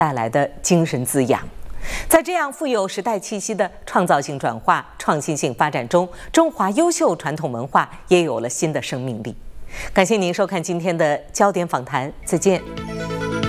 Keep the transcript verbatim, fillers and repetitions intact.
带来的精神滋养。在这样富有时代气息的创造性转化、创新性发展中，中华优秀传统文化也有了新的生命力。感谢您收看今天的焦点访谈，再见。